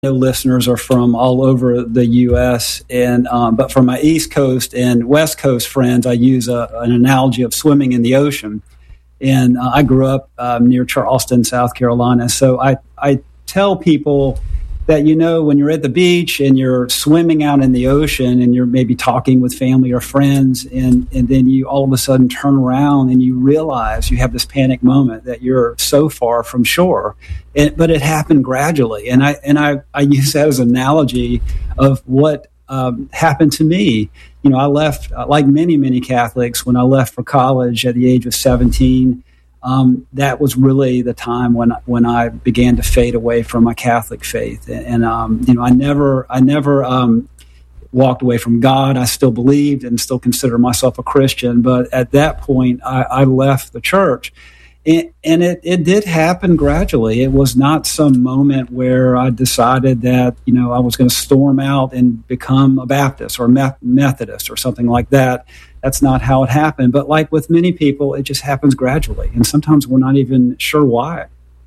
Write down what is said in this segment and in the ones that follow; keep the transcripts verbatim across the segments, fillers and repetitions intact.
know listeners are from all over the U S and um, but for my East Coast and West Coast friends, I use a, an analogy of swimming in the ocean. And uh, I grew up um, near Charleston, South Carolina. So I, I tell people that, you know, when you're at the beach and you're swimming out in the ocean and you're maybe talking with family or friends, and, and then you all of a sudden turn around and you realize you have this panic moment that you're so far from shore. It, but it happened gradually. And I and I, I use that as an analogy of what um, happened to me. You know, I left, uh, like many, many Catholics, when I left for college at the age of seventeen. Um, that was really the time when when I began to fade away from my Catholic faith. And, and um, you know, I never, I never um, walked away from God. I still believed and still consider myself a Christian. But at that point, I, I left the church. And, and it, it did happen gradually. It was not some moment where I decided that, you know, I was going to storm out and become a Baptist or Methodist or something like that. That's not how it happened. But like with many people, it just happens gradually. And sometimes we're not even sure why.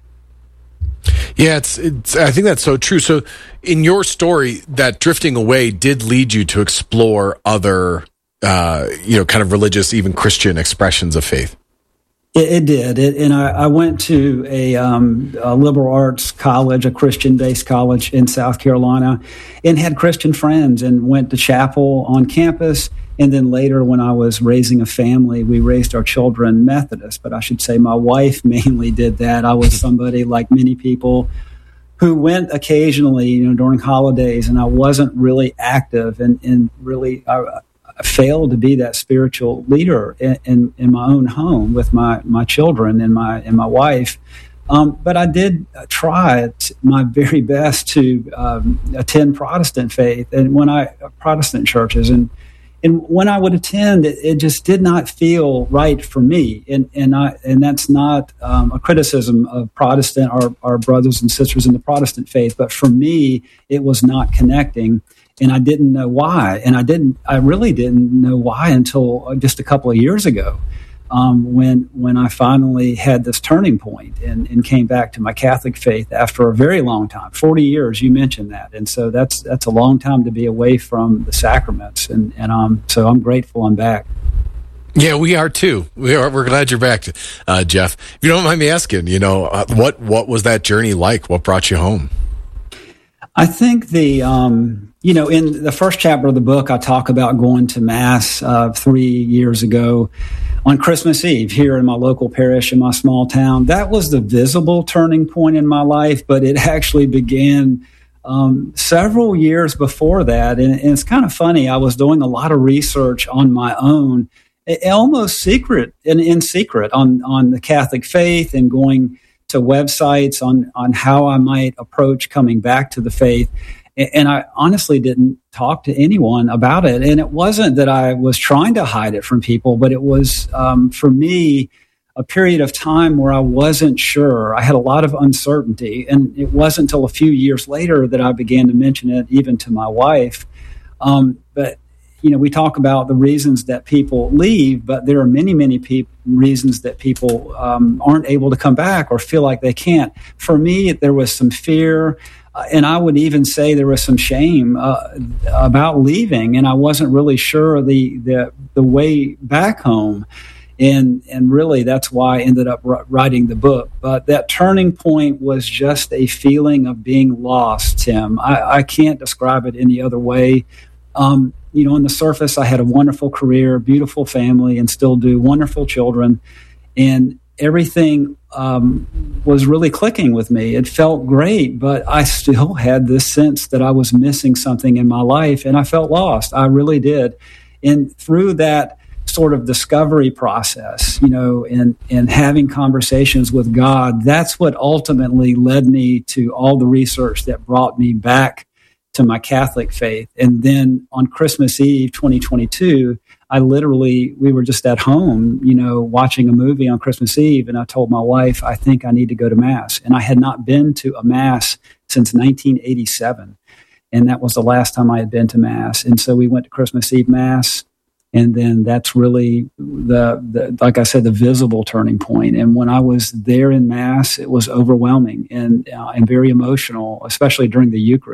Yeah, it's, it's. I think that's so true. So in your story, that drifting away did lead you to explore other, uh, you know, kind of religious, even Christian expressions of faith. It, it did. It, and I, I went to a, um, a liberal arts college, a Christian-based college in South Carolina, and had Christian friends and went to chapel on campus. And then later, when I was raising a family, we raised our children Methodist. But I should say my wife mainly did that. I was somebody like many people who went occasionally, you know, during holidays, and I wasn't really active and, and really I, I failed to be that spiritual leader in, in, in my own home with my, my children and my and my wife. Um, but I did try t- my very best to um, attend Protestant faith and when I Protestant churches and. And when I would attend, it, it just did not feel right for me. And and I and that's not um, a criticism of Protestant or our brothers and sisters in the Protestant faith, but for me, it was not connecting, and I didn't know why. And I didn't, I really didn't know why until just a couple of years ago, um, when when I finally had this turning point and, and came back to my Catholic faith after a very long time, forty years. You mentioned that, and so that's that's a long time to be away from the sacraments, and and um, so I'm grateful I'm back. Yeah, we are too. We are. We're glad you're back, uh, Jeff. If you don't mind me asking, you know, uh, what what was that journey like? What brought you home? I think the, um, you know, in the first chapter of the book, I talk about going to Mass uh, three years ago on Christmas Eve here in my local parish in my small town. That was the visible turning point in my life, but it actually began um, several years before that. And, and it's kind of funny. I was doing a lot of research on my own, almost secret and in secret on, on the Catholic faith and going to websites on, on how I might approach coming back to the faith. And I honestly didn't talk to anyone about it. And it wasn't that I was trying to hide it from people, but it was, um, for me, a period of time where I wasn't sure. I had a lot of uncertainty. And it wasn't until a few years later that I began to mention it even to my wife. Um, but, you know, we talk about the reasons that people leave, but there are many, many pe- reasons that people um, aren't able to come back or feel like they can't. For me, there was some fear. Uh, and I would even say there was some shame uh, about leaving, and I wasn't really sure the the, the way back home. And and really, that's why I ended up r- writing the book. But that turning point was just a feeling of being lost, Tim. I, I can't describe it any other way. Um, you know, on the surface, I had a wonderful career, beautiful family, and still do, wonderful children. And everything um, was really clicking with me. It felt great, but I still had this sense that I was missing something in my life, and I felt lost. I really did. And through that sort of discovery process, you know, and, and having conversations with God, that's what ultimately led me to all the research that brought me back to my Catholic faith. And then on Christmas Eve, twenty twenty-two, I literally, we were just at home, you know, watching a movie on Christmas Eve. And I told my wife, I think I need to go to Mass. And I had not been to a Mass since nineteen eighty-seven. And that was the last time I had been to Mass. And so we went to Christmas Eve Mass. And then that's really the, the, like I said, the visible turning point. And when I was there in Mass, it was overwhelming and, uh, and very emotional, especially during the Eucharist.